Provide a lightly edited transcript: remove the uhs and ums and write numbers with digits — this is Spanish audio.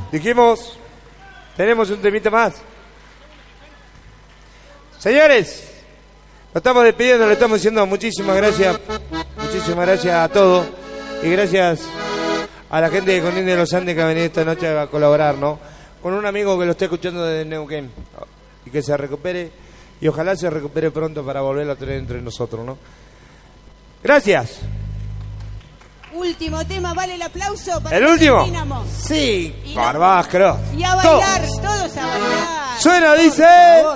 Dijimos, tenemos un temita más. Señores, nos estamos despidiendo, le estamos diciendo muchísimas gracias a todos y gracias a la gente de Conín de los Andes que ha venido esta noche a colaborar, ¿no? Con un amigo que lo está escuchando desde Neuquén y que se recupere y ojalá se recupere pronto para volverlo a tener entre nosotros, ¿no? Gracias. Último tema, vale el aplauso para ¿El último? Dinamo. Sí, Barbáscaro. Y a bailar, todos a bailar. Suena, dice.